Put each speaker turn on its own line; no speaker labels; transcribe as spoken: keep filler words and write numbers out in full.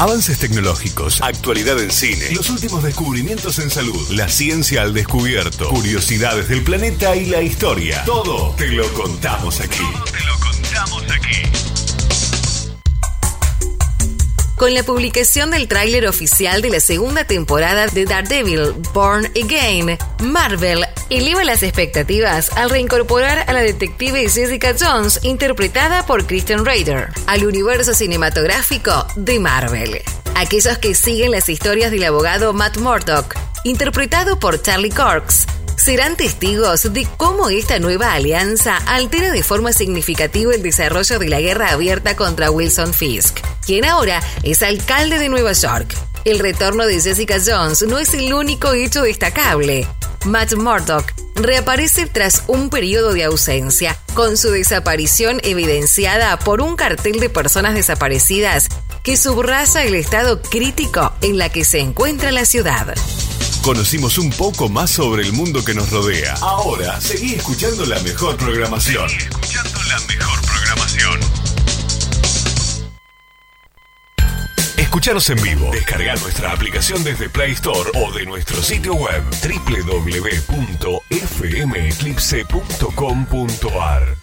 Avances tecnológicos, actualidad en cine, los últimos descubrimientos en salud, la ciencia al descubierto, curiosidades del planeta y la historia. Todo te lo contamos aquí. Todo te lo contamos aquí.
Con la publicación del tráiler oficial de la segunda temporada de Daredevil, Born Again, Marvel eleva las expectativas al reincorporar a la detective Jessica Jones, interpretada por Kristen Ritter, al universo cinematográfico de Marvel. Aquellos que siguen las historias del abogado Matt Murdock, interpretado por Charlie Cox, serán testigos de cómo esta nueva alianza altera de forma significativa el desarrollo de la guerra abierta contra Wilson Fisk, quien ahora es alcalde de Nueva York. El retorno de Jessica Jones no es el único hecho destacable. Matt Murdock reaparece tras un periodo de ausencia, con su desaparición evidenciada por un cartel de personas desaparecidas que subraya el estado crítico en la que se encuentra la ciudad.
Conocimos un poco más sobre el mundo que nos rodea. Ahora, seguí escuchando la mejor programación. Seguí escuchando la mejor programación. Escuchanos en vivo. Descarga nuestra aplicación desde Play Store o de nuestro sitio web doble u doble u doble u punto f m eclipse punto com punto a r.